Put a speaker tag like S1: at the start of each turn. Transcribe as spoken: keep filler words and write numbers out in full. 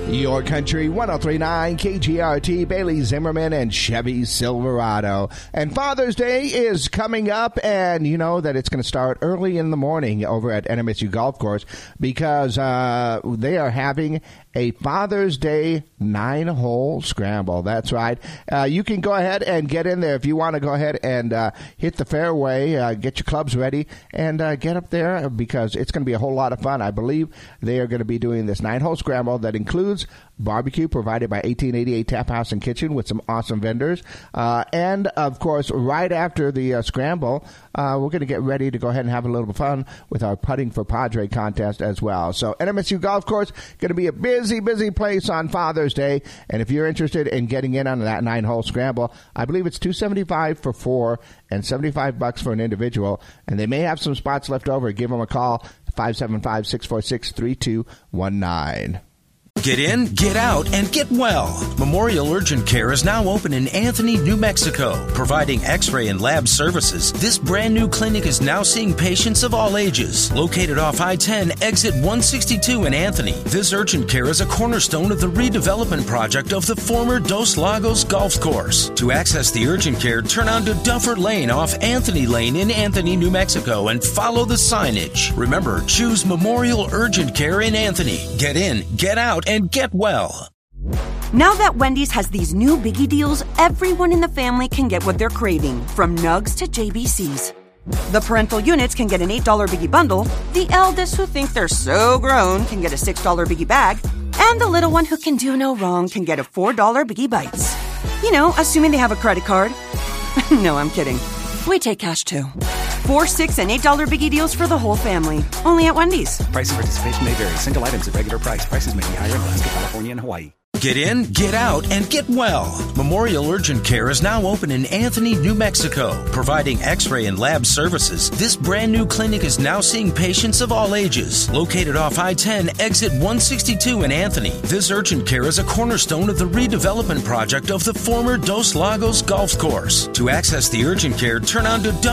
S1: Your Country one oh three point nine K G R T, Bailey Zimmerman and Chevy Silverado. And Father's Day is coming up, and you know that it's going to start early in the morning over at N M S U Golf Course because uh, they are having a Father's Day nine-hole scramble. That's right. Uh, you can go ahead and get in there if you want to go ahead and uh, hit the fairway, uh, get your clubs ready, and uh, get up there because it's going to be a whole lot of fun. I believe they are going to be doing this nine-hole scramble that includes barbecue provided by eighteen eighty-eight Tap House and Kitchen with some awesome vendors. Uh, and, of course, right after the uh, scramble, uh, we're going to get ready to go ahead and have a little fun with our Putting for Padre contest as well. So N M S U Golf Course going to be a busy, busy place on Father's Day. And if you're interested in getting in on that nine-hole scramble, I believe it's two hundred seventy-five dollars for four and seventy-five bucks for an individual. And they may have some spots left over. Give them a call, five seven five, six four six, three two one nine.
S2: Get in, get out, and get well. Memorial Urgent Care is now open in Anthony, New Mexico, providing x-ray and lab services. This brand new clinic is now seeing patients of all ages. Located off I ten, exit one sixty-two in Anthony, this urgent care is a cornerstone of the redevelopment project of the former Dos Lagos Golf Course. To access the urgent care, turn onto Duffer Lane off Anthony Lane in Anthony, New Mexico, and follow the signage. Remember, choose Memorial Urgent Care in Anthony. Get in, get out, and get well.
S3: Now that Wendy's has these new biggie deals, everyone in the family can get what they're craving, from Nugs to J B Cs. The parental units can get an eight dollar biggie bundle, the eldest who think they're so grown can get a six dollar biggie bag, and the little one who can do no wrong can get a four dollar biggie bites. You know, assuming they have a credit card. No, I'm kidding. We take cash too. Four, six, and eight dollar biggie deals for the whole family. Only at Wendy's.
S4: Price and participation may vary. Single items at regular price. Prices may be higher in Alaska, California, and Hawaii.
S2: Get in, get out, and get well. Memorial Urgent Care is now open in Anthony, New Mexico, providing x-ray and lab services. This brand new clinic is now seeing patients of all ages. Located off I ten, exit one sixty-two in Anthony, this urgent care is a cornerstone of the redevelopment project of the former Dos Lagos Golf Course. To access the urgent care, turn onto